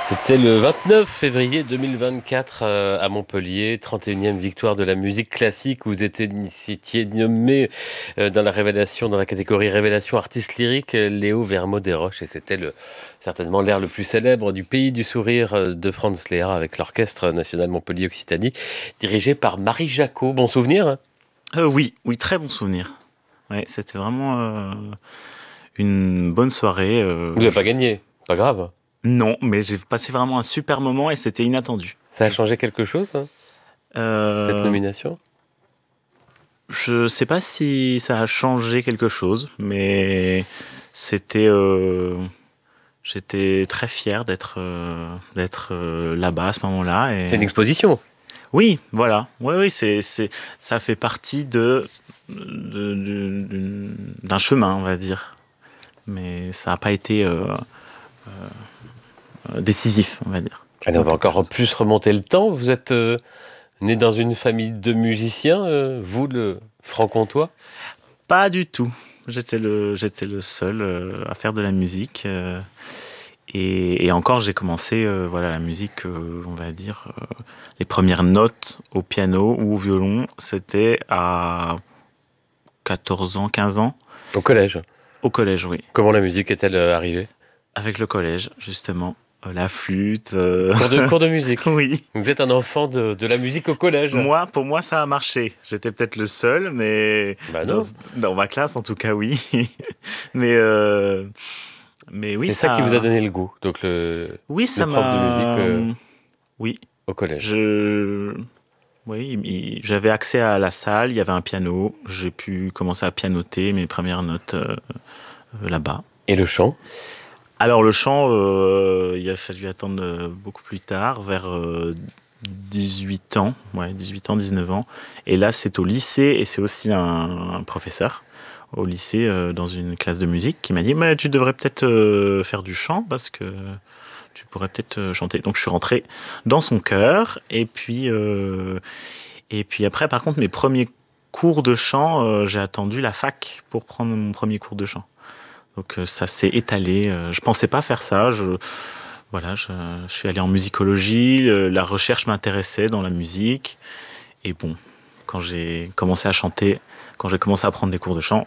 C'était le 29 février 2024 à Montpellier, 31e victoire de la musique classique. Vous étiez nommé dans la catégorie Révélation artiste lyrique, Léo Vermaux-Desroches. Et c'était certainement l'air le plus célèbre du Pays du Sourire de Franz Lehár avec l'Orchestre National Montpellier-Occitanie, dirigé par Marie Jacot. Bon souvenir, hein? Oui, oui, très bon souvenir. Ouais, c'était vraiment une bonne soirée. Vous n'avez pas gagné, pas grave. Non, mais j'ai passé vraiment un super moment et c'était inattendu. Ça a changé quelque chose, hein, cette Euh, nomination? je sais pas si ça a changé quelque chose, mais c'était, j'étais très fier d'être là-bas à ce moment-là. C'est une Et exposition. oui, voilà. Oui, oui, ça fait partie d'un chemin, on va dire. Mais ça n'a pas été décisif, on va dire, Allez, on dans va quelque encore chose. plus remonter le temps. Vous êtes né dans une famille de musiciens, vous, le franc-comtois? Pas du tout. J'étais le seul à faire de la musique. Et encore, j'ai commencé voilà, la musique, on va dire, les premières notes au piano ou au violon, c'était à 14 ans, 15 ans, Au collège. au collège, oui. Comment la musique est-elle arrivée? Avec le collège, justement. La flûte. Cours de musique. Oui. Vous êtes un enfant de la musique au collège? Pour moi, ça a marché. J'étais peut-être le seul, mais Bah dans, non, dans ma classe, en tout cas, oui. Mais, euh, mais oui, c'est ça qui vous a ça, donné le goût. Donc oui, le ça prof de musique m'a, oui, au collège. je, oui, j'avais accès à la salle, il y avait un piano, j'ai pu commencer à pianoter mes premières notes là-bas. Et le chant? Alors le chant, il a fallu attendre beaucoup plus tard, vers 18 ans, ouais, 18 ans, 19 ans. Et là, c'est au lycée, et c'est aussi un professeur au lycée, dans une classe de musique, qui m'a dit, mais tu devrais peut-être faire du chant, parce que tu pourrais peut-être chanter. Donc je suis rentré dans son chœur, et puis après, par contre, mes premiers cours de chant, j'ai attendu la fac pour prendre mon premier cours de chant. Donc ça s'est étalé. Je pensais pas faire ça. Voilà, je suis allé en musicologie. La recherche m'intéressait dans la musique. Et bon, quand j'ai commencé à chanter, quand j'ai commencé à prendre des cours de chant,